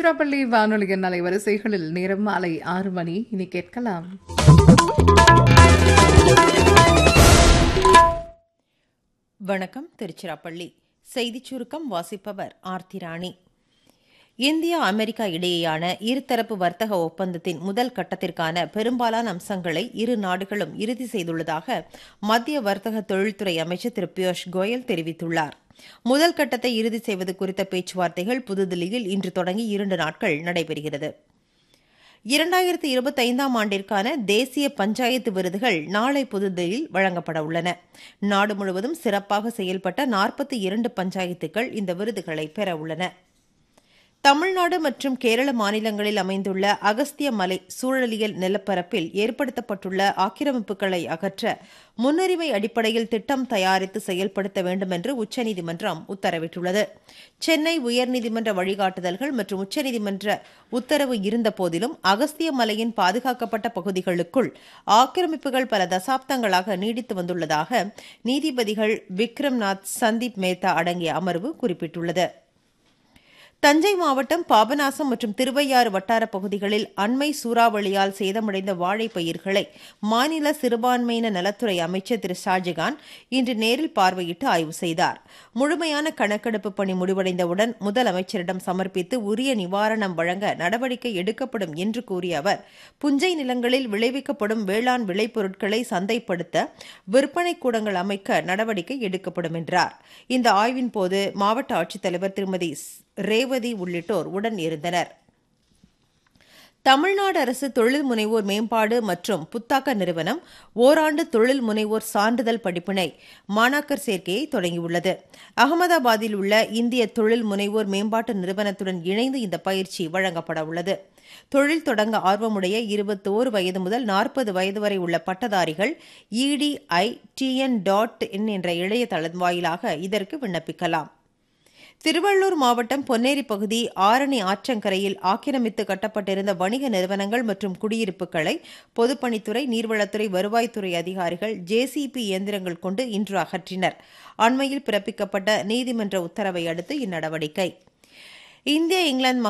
திருச்சிராப்பள்ளி வானொலியின் அலைவரிசைகளில் நேரம் மாலை 6 மணி. இனி கேட்கலாம் வணக்கம். திருச்சிராப்பள்ளி செய்திச் சுருக்கம் வாசிப்பவர் ஆர்த்திராணி. இந்தியா அமெரிக்கா இடையேயான இருதரப்பு வர்த்தக ஒப்பந்தத்தின் முதல் கட்டத்திற்கான பெரும்பாலான அம்சங்களை இரு நாடுகளும் இறுதி செய்துள்ளதாக மத்திய வர்த்தக தொழில்துறை அமைச்சர் திரு பியூஷ் கோயல் தெரிவித்துள்ளார். முதல் கட்டத்தை இறுதி செய்வது குறித்த பேச்சுவார்த்தைகள் புதுதில்லியில் இன்று தொடங்கி 2 நாட்கள் நடைபெறுகிறது. 2025ஆம் ஆண்டிற்கான தேசிய பஞ்சாயத்து விருதுகள் நாளை புதுதில்லியில் வழங்கப்பட உள்ளன. நாடு முழுவதும் சிறப்பாக செயல்பட்ட 42 பஞ்சாயத்துகள் இந்த விருதுகளை பெற உள்ளன. தமிழ்நாடு மற்றும் கேரள மாநிலங்களில் அமைந்துள்ள அகஸ்திய மலை சூழலியல் நிலப்பரப்பில் ஏற்படுத்தப்பட்டுள்ள ஆக்கிரமிப்புகளை அகற்ற முன்னுரிமை அடிப்படையில் திட்டம் தயாரித்து செயல்படுத்த வேண்டும் என்று உச்சநீதிமன்றம் உத்தரவிட்டுள்ளது. சென்னை உயர்நீதிமன்ற வழிகாட்டுதல்கள் மற்றும் உச்சநீதிமன்ற உத்தரவு இருந்த போதிலும் அகஸ்திய மலையின் பாதுகாக்கப்பட்ட பகுதிகளுக்குள் ஆக்கிரமிப்புகள் பல தசாப்தங்களாக நீடித்து வந்துள்ளதாக நீதிபதிகள் விக்ரம்நாத், சந்தீப் மேத்தா அடங்கிய அமர்வு குறிப்பிட்டுள்ளது. தஞ்சை மாவட்டம் பாபநாசம் மற்றும் திருவையாறு வட்டார பகுதிகளில் அண்மை சூறாவளியால் சேதமடைந்த வாழைப் பயிர்களை மாநில சிறுபான்மையின நலத்துறை அமைச்சர் திரு ஷாஜகான் இன்று நேரில் பார்வையிட்டு ஆய்வு செய்தார். முழுமையான கணக்கெடுப்பு பணி முடிவடைந்தவுடன் முதலமைச்சரிடம் சமர்ப்பித்து உரிய நிவாரணம் வழங்க நடவடிக்கை எடுக்கப்படும் என்று கூறிய அவர், புஞ்சை நிலங்களில் விளைவிக்கப்படும் வேளாண் விளைபொருட்களை சந்தைப்படுத்த விற்பனை கூடங்கள் அமைக்க நடவடிக்கை எடுக்கப்படும் என்றார். இந்த ஆய்வின் போது மாவட்ட ஆட்சித்தலைவர் திருமதி ரேவதி உள்ளிட்டோர் உடன் இருந்தனர். தமிழ்நாடு அரசு தொழில் முனைவோர் மேம்பாடு மற்றும் புத்தாக்க நிறுவனம் ஓராண்டு தொழில் முனைவோர் சான்றிதழ் படிப்பினை மாணாக்கர் சேர்க்கையை தொடங்கியுள்ளது. அகமதாபாத்தில் உள்ள இந்திய தொழில் முனைவோர் மேம்பாட்டு நிறுவனத்துடன் இணைந்து இந்த பயிற்சி வழங்கப்பட உள்ளது. தொழில் தொடங்க ஆர்வமுடைய 21 வயது முதல் 40 வயது வரை உள்ள பட்டதாரிகள் EDITN.in என்ற இணையதளம் வாயிலாக இதற்கு விண்ணப்பிக்கலாம். திருவள்ளூர் மாவட்டம் பொன்னேரி பகுதி ஆரணி ஆற்றங்கரையில் ஆக்கிரமித்து கட்டப்பட்டிருந்த வணிக நிறுவனங்கள் மற்றும் குடியிருப்புகளை பொதுப்பணித்துறை, நீர்வளத்துறை, வருவாய்த்துறை அதிகாரிகள் JCB இயந்திரங்கள் கொண்டு இன்று அகற்றினர். அண்மையில் பிறப்பிக்கப்பட்ட நீதிமன்ற உத்தரவை அடுத்து இந்நடவடிக்கை. இந்திய இங்கிலாந்து